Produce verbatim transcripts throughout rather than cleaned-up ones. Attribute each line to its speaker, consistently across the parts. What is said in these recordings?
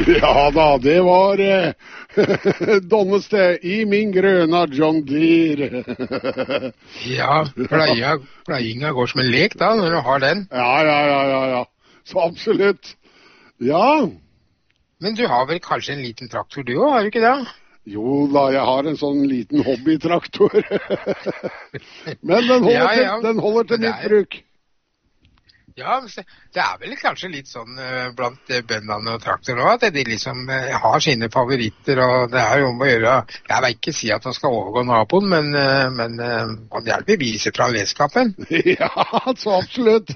Speaker 1: Ja da, det var eh, Donneste i min grøna John Deere.
Speaker 2: Ja, pleia, pleiinga går som en lek da, når du har den.
Speaker 1: Ja, ja, ja, ja, ja. Så absolutt. Ja.
Speaker 2: Men du har vel kanskje en liten traktor du også, har du ikke det?
Speaker 1: Jo da, jeg har en sånn liten hobbytraktor. Men den holder,
Speaker 2: Ja, ja.
Speaker 1: Til, den holder til
Speaker 2: Men det
Speaker 1: mitt
Speaker 2: er-
Speaker 1: bruk.
Speaker 2: Ja, men se, det er vel kanskje litt sånn eh, blant eh, bøndene og traktor nå, at de liksom eh, har sine favoritter, og det er jo om å gjøre. Jeg vil ikke si at man skal overgå naboen, men, eh, men eh, man hjelper beviser fra leskapen.
Speaker 1: Ja, så absolutt.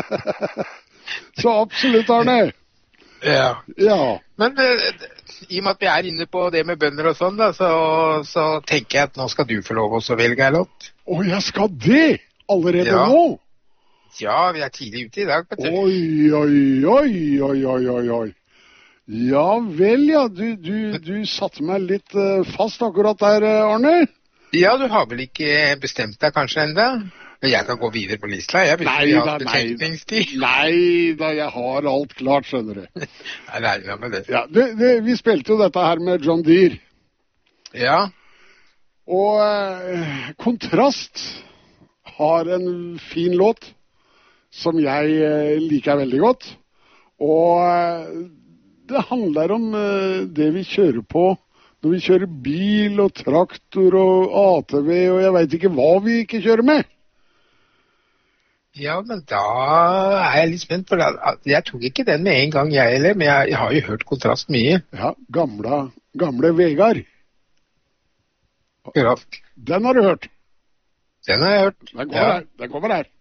Speaker 1: Så absolutt, Arne.
Speaker 2: Ja.
Speaker 1: Ja.
Speaker 2: Men eh, i og med at vi er inne på det med bønder og sånn, da, så, så tenker jeg at nå skal du få lov også å velge en låt.
Speaker 1: Å, jeg skal det allerede
Speaker 2: Ja.
Speaker 1: nå?
Speaker 2: Ja, vi er tidlig ute i dag, vet du.
Speaker 1: Oi, oi, oi, oi, oi, oi, oi. Ja vel, ja. Du, du, du satte meg litt uh, fast akkurat der, uh, Arne.
Speaker 2: Ja, du har vel ikke bestemt deg kanskje enda? Men jeg kan gå videre på lista. Jeg vil
Speaker 1: Nei
Speaker 2: ikke
Speaker 1: da,
Speaker 2: ha
Speaker 1: nei.
Speaker 2: betenkningstid.
Speaker 1: Nei da, jeg har alt klart, skjønner du.
Speaker 2: Jeg regner med det.
Speaker 1: Ja, det, det, vi spilte jo dette her med John Deere.
Speaker 2: Ja,
Speaker 1: Og uh, Kontrast har en fin låt som jeg uh, liker veldig godt. Og uh, det handler om uh, det vi kjører på når vi kjører bil og traktor og A T V, og jeg vet ikke hva vi ikke kjører med.
Speaker 2: ja, men da er jeg litt spent, for da- jeg tok ikke den med en gang jeg heller, men jeg, jeg har jo hørt Kontrast mye.
Speaker 1: Ja, gamle, gamle Vegard.
Speaker 2: Akkurat.
Speaker 1: Den har du hørt.
Speaker 2: Den har jeg hørt.
Speaker 1: Den kommer
Speaker 2: Ja.
Speaker 1: her. Den kommer her.